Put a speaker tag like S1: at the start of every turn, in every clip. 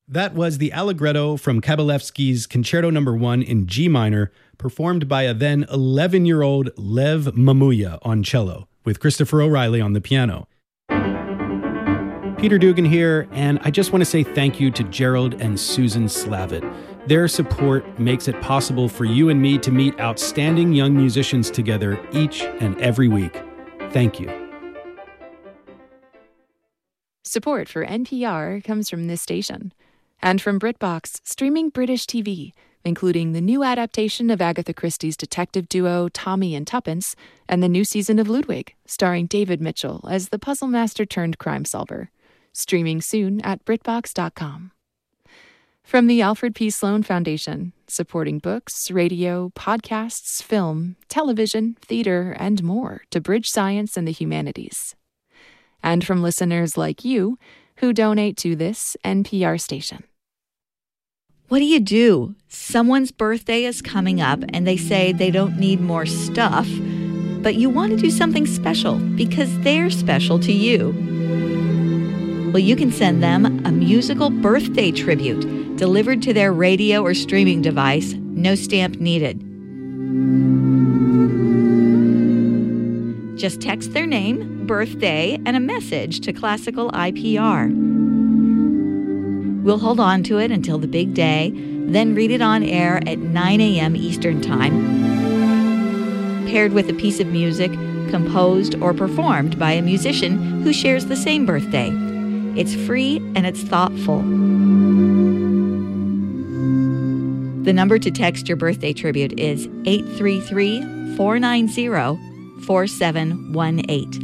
S1: That was the Allegretto from Kabalevsky's Concerto No. 1 in G minor, performed by a then 11-year-old Lev Mamuya on cello, with Christopher O'Reilly on the piano. Peter Dugan here, and I just want to say thank you to Gerald and Susan Slavitt. Their support makes it possible for you and me to meet outstanding young musicians together each and every week. Thank you.
S2: Support for NPR comes from this station and from BritBox, streaming British TV, including the new adaptation of Agatha Christie's detective duo Tommy and Tuppence and the new season of Ludwig, starring David Mitchell as the puzzle master turned crime solver. Streaming soon at BritBox.com. From the Alfred P. Sloan Foundation, supporting books, radio, podcasts, film, television, theater, and more to bridge science and the humanities. And from listeners like you who donate to this NPR station.
S3: What do you do? Someone's birthday is coming up and they say they don't need more stuff, but you want to do something special because they're special to you. Well, you can send them a musical birthday tribute delivered to their radio or streaming device, no stamp needed. Just text their name, birthday, and a message to Classical IPR. We'll hold on to it until the big day, then read it on air at 9 a.m. Eastern Time, paired with a piece of music composed or performed by a musician who shares the same birthday. It's free and it's thoughtful. The number to text your birthday tribute is 833-490-4718.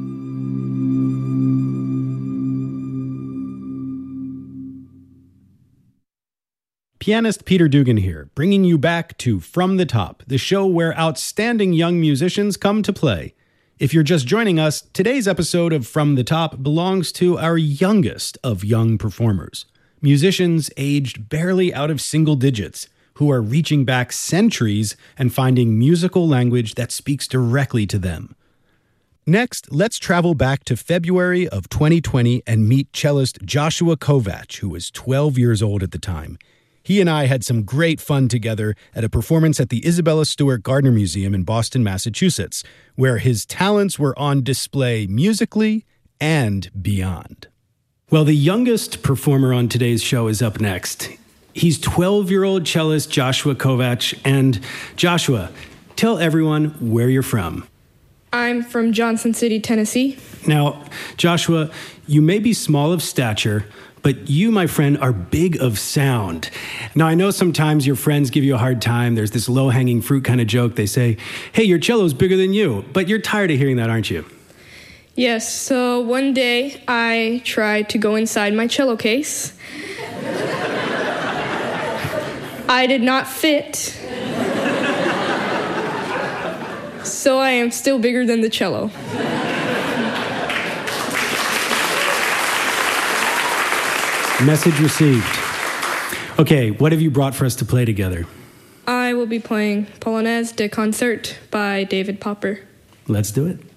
S1: Pianist Peter Dugan here, bringing you back to From the Top, the show where outstanding young musicians come to play. If you're just joining us, today's episode of From the Top belongs to our youngest of young performers, musicians aged barely out of single digits, who are reaching back centuries and finding musical language that speaks directly to them. Next, let's travel back to February of 2020 and meet cellist Joshua Kovach, who was 12 years old at the time. He and I had some great fun together at a performance at the Isabella Stewart Gardner Museum in Boston, Massachusetts, where his talents were on display musically and beyond. Well, the youngest performer on today's show is up next. He's 12-year-old cellist Joshua Kovach. And Joshua, tell everyone where you're from.
S4: I'm from Johnson City, Tennessee.
S1: Now, Joshua, you may be small of stature, but you, my friend, are big of sound. Now, I know sometimes your friends give you a hard time. There's this low-hanging fruit kind of joke. They say, hey, your cello's bigger than you. But you're tired of hearing that, aren't you?
S4: Yes, so one day I tried to go inside my cello case. I did not fit. So I am still bigger than the cello.
S1: Message received. Okay, what have you brought for us to play together?
S4: I will be playing Polonaise de Concert by David Popper.
S1: Let's do it.